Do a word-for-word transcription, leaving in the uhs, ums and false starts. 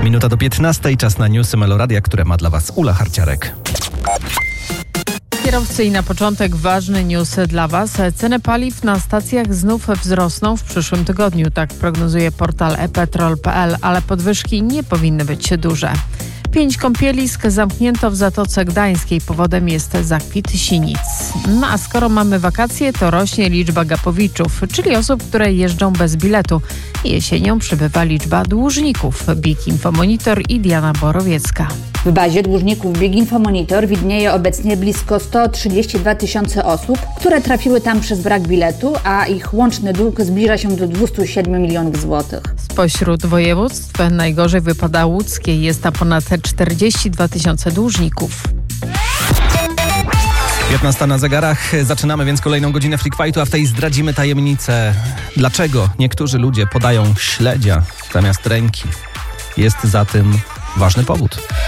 Minuta do piętnastej, czas na newsy Meloradia, które ma dla Was Ula Harciarek. Kierowcy i na początek ważny news dla Was. Ceny paliw na stacjach znów wzrosną w przyszłym tygodniu. Tak prognozuje portal e petrol kropka pe el, ale podwyżki nie powinny być duże. Pięć kąpielisk zamknięto w Zatoce Gdańskiej. Powodem jest zakwit sinic. No a skoro mamy wakacje, to rośnie liczba gapowiczów, czyli osób, które jeżdżą bez biletu. Jesienią przybywa liczba dłużników. BIG Infomonitor i Diana Borowiecka. W bazie dłużników BIG Infomonitor widnieje obecnie blisko sto trzydzieści dwa tysiące osób, które trafiły tam przez brak biletu, a ich łączny dług zbliża się do dwieście siedem milionów złotych. Spośród województw najgorzej wypada łódzkie. Jest tam ponad czterdzieści dwa tysiące dłużników. piętnasta na zegarach. Zaczynamy więc kolejną godzinę Freak Fightu, a w tej zdradzimy tajemnicę. Dlaczego niektórzy ludzie podają śledzia zamiast ręki? Jest za tym ważny powód.